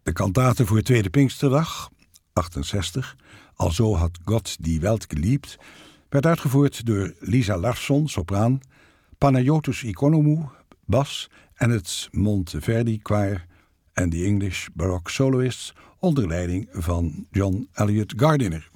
De kantate voor Tweede Pinksterdag, 68, Alzo had Gott die Welt geliebt, werd uitgevoerd door Lisa Larsson, sopraan, Panayotis Ikonomou, bas en het Monteverdi Choir en de English Baroque Soloists onder leiding van John Elliott Gardiner.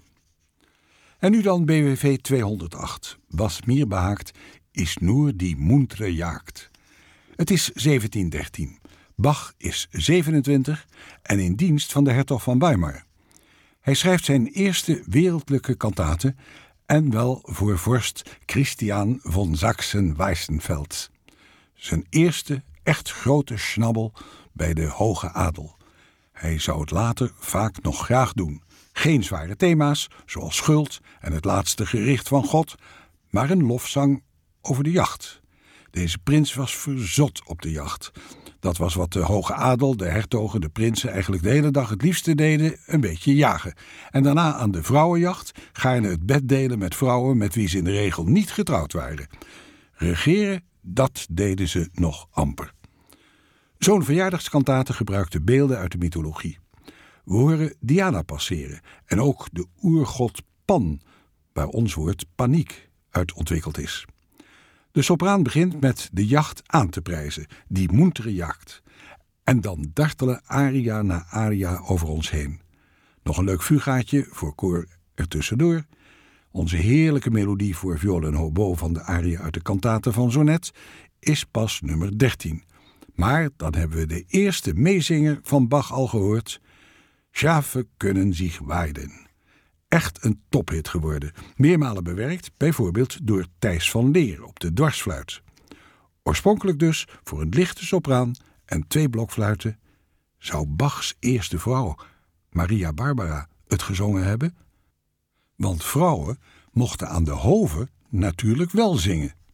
En nu dan BWV 208, was mir behaakt, is nur die muntere Jagd. Het is 1713. Bach is 27 en in dienst van de hertog van Weimar. Hij schrijft zijn eerste wereldlijke kantate en wel voor vorst Christian von Sachsen-Weissenfels. Zijn eerste echt grote schnabbel bij de hoge adel. Hij zou het later vaak nog graag doen. Geen zware thema's, zoals schuld en het laatste gericht van God, maar een lofzang over de jacht. Deze prins was verzot op de jacht. Dat was wat de hoge adel, de hertogen, de prinsen eigenlijk de hele dag het liefste deden, een beetje jagen. En daarna aan de vrouwenjacht, gaarne het bed delen met vrouwen met wie ze in de regel niet getrouwd waren. Regeren, dat deden ze nog amper. Zo'n verjaardagskantate gebruikte beelden uit de mythologie. We horen Diana passeren en ook de oergod Pan, waar ons woord paniek uit ontwikkeld is. De sopraan begint met de jacht aan te prijzen, die muntere Jagd. En dan dartelen aria na aria over ons heen. Nog een leuk fugaatje voor koor ertussendoor. Onze heerlijke melodie voor viool en hobo van de aria uit de kantate van Sonnet is pas nummer 13. Maar dan hebben we de eerste meezinger van Bach al gehoord. Schafe kunnen zich weiden. Echt een tophit geworden. Meermalen bewerkt, bijvoorbeeld door Thijs van Leer op de dwarsfluit. Oorspronkelijk dus voor een lichte sopraan en 2 blokfluiten. Zou Bachs eerste vrouw, Maria Barbara, het gezongen hebben? Want vrouwen mochten aan de hoven natuurlijk wel zingen.